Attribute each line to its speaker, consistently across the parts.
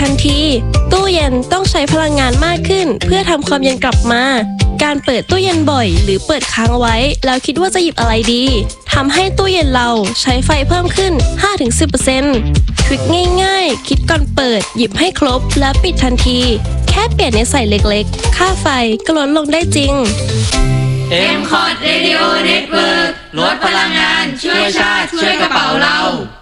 Speaker 1: ทันทีตู้เย็นต้องใช้พลังงานมากขึ้นเพื่อทำความเย็นกลับมาการเปิดตู้เย็นบ่อยหรือเปิดค้างไว้แล้วคิดว่าจะหยิบอะไรดีทำให้ตู้เย็นเราใช้ไฟเพิ่มขึ้น 5-10% ทริคง่ายๆคิดก่อนเปิดหยิบให้ครบและปิดทันทีแค่เปลี่ยนนิสัยเล็กๆค่าไฟก็ลดลงได้จริง
Speaker 2: MCOT Radio Network ลดพลังงานช่วยชาติช่วยกระเป๋าเรา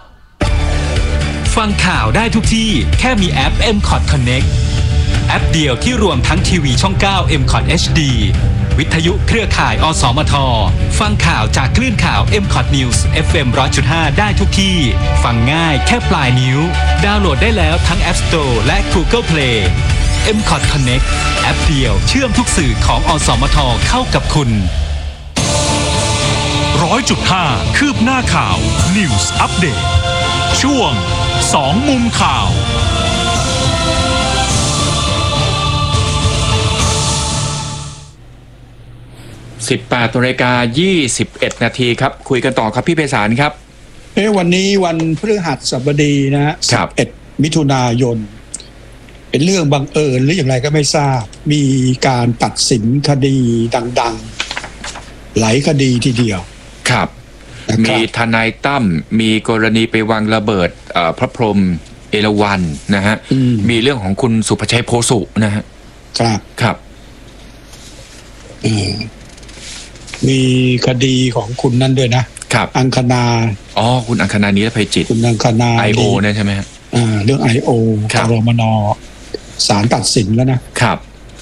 Speaker 3: ฟังข่าวได้ทุกที่แค่มีแอป MCOT Connect แอปเดียวที่รวมทั้งทีวีช่อง 9 MCOT HD วิทยุเครือข่ายอสมทฟังข่าวจากคลื่นข่าว MCOT News FM 100.5 ได้ทุกที่ฟังง่ายแค่ปลายนิ้วดาวน์โหลดได้แล้วทั้ง App Store และ Google Play MCOT Connect แอปเดียวเชื่อมทุกสื่อของอสมทเข้ากับคุณ
Speaker 4: 100.5 คืบหน้าข่าว News Update ช่วง2มุมข่าว
Speaker 5: 18:21 นาทีครับคุยกันต่อครับพี่ไพศาลครับ
Speaker 6: วันนี้วันพฤหัสบดีนะฮะ11 มิถุนายนเป็นเรื่องบังเอิญหรืออย่างไรก็ไม่ทราบมีการตัดสินคดีดังๆหลายคดีทีเดียว
Speaker 5: ครับมีทนายตั้มมีกรณีไปวางระเบิดพระพรหมเอราวัณนะฮะมีเรื่องของคุณสุภชัยโพสุนะฮะครับ
Speaker 6: มีคดีของคุณนั่นด้วยนะครับอังคณา
Speaker 5: คุณอังคณานิรภัยจิต
Speaker 6: คุณอังคณา
Speaker 5: IO นะใช่ไหมฮะ
Speaker 6: เรื่อง IO กรมน.ศาลตัดสินแล้วนะครับ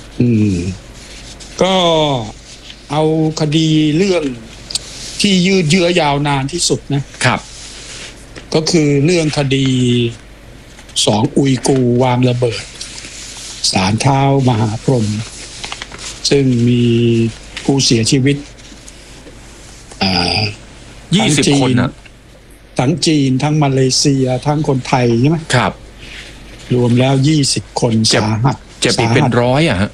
Speaker 6: ก็เอาคดีเรื่องที่ยืดเยื้อยาวนานที่สุดนะครับก็คือเรื่องคดี2อุยกูร์วางระเบิดศาลเท้ามหาพรหมซึ่งมีผู้เสียชีวิต
Speaker 5: 20 คนนะ
Speaker 6: ทั้งจีนทั้งมาเลเซียทั้งคนไทยใช่ไหม
Speaker 5: ครับ
Speaker 6: รวมแล้ว20 คนสาหัส
Speaker 5: เจ็บอีกเป็นร้อยฮะ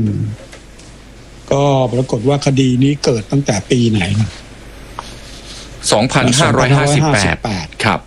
Speaker 6: ก็ปรากฏว่าคดีนี้เกิดตั้งแต่ปีไหนนะ
Speaker 5: 2558ครับ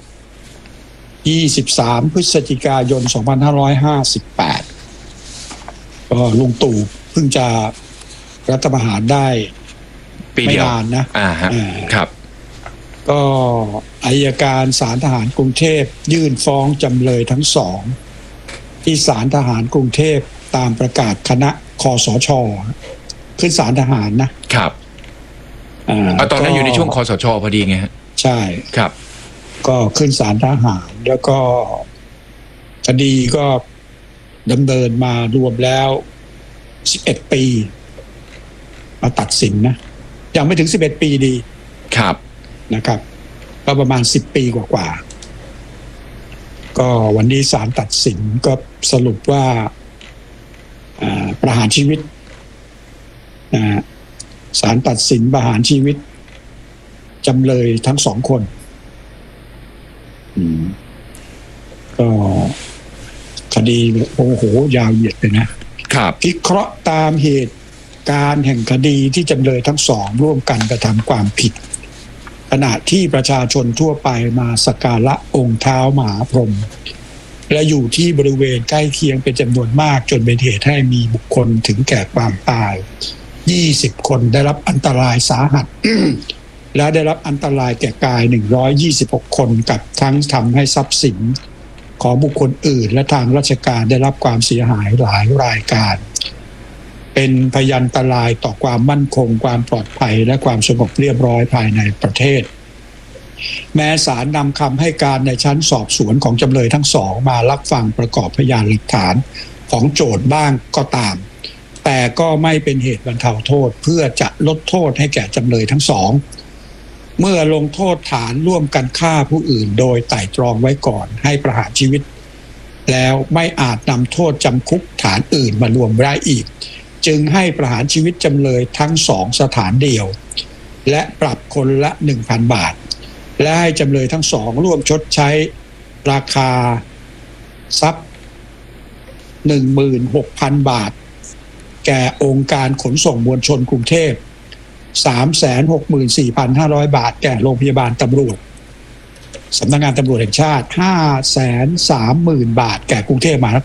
Speaker 6: 23 พฤศจิกายน 2558ก็ลุงตู่เพิ่งจะรัฐประหารได้ไม่นาน
Speaker 5: นะครับ
Speaker 6: ก็อัยการศาลทหารกรุงเทพยื่นฟ้องจำเลยทั้งสองที่ศาลทหารกรุงเทพตามประกาศคณะคสช.ขึ้นศาลทหาร
Speaker 5: นะครับตอนนั้นอยู่ในช่วงคสช.พอดีไงฮะ
Speaker 6: ใช่
Speaker 5: ครับ
Speaker 6: ก็ขึ้นศาลทหารแล้วก็คดีก็ดำเนินมารวมแล้ว11 ปีมาตัดสินนะยังไม่ถึง11 ปีดี
Speaker 5: ครับ
Speaker 6: นะครับก็ประมาณ10 ปีกว่าๆก็วันนี้ศาลตัดสินก็สรุปว่าประหารชีวิตศาลตัดสินประหารชีวิตจำเลยทั้ง2 คนก็คดีโอ้โหยาวเหยียดเลยนะครับพิเคราะห์ตามเหตุการณ์แห่งคดีที่จำเลยทั้งสองร่วมกันกระทำความผิดขณะที่ประชาชนทั่วไปมาสักการะองค์เท้ามหาพรหมและอยู่ที่บริเวณใกล้เคียงเป็นจำนวนมากจนเป็นเหตุให้มีบุคคลถึงแก่ความตาย20 คนได้รับอันตรายสาหัส และได้รับอันตรายแก่กาย126 คนกับทั้งทำให้ทรัพย์สินของบุคคลอื่นและทางราชการได้รับความเสียหายหลายรายการเป็นพยันตรายต่อความมั่นคงความปลอดภัยและความสงบเรียบร้อยภายในประเทศแม้ศาลนำคำให้การในชั้นสอบสวนของจำเลยทั้งสองมารับฟังประกอบพยานหลักฐานของโจทก์บ้างก็ตามแต่ก็ไม่เป็นเหตุบรรเทาโทษเพื่อจะลดโทษให้แก่จำเลยทั้งสองเมื่อลงโทษฐานร่วมกันฆ่าผู้อื่นโดยไตร่ตรองไว้ก่อนให้ประหารชีวิตแล้วไม่อาจนำโทษจำคุกฐานอื่นมารวมได้อีกจึงให้ประหารชีวิตจำเลยทั้ง2 สถานเดียวและปรับคนละ 1,000 บาทและให้จำเลยทั้งสองร่วมชดใช้ราคาทรัพย์ 16,000 บาทแก่องค์การขนส่งมวลชนกรุงเทพ 364,500 บาทแก่โรงพยาบาลตำรวจสำนักงานตำรวจแห่งชาติ 530,000 บาทแก่กรุงเทพมหาน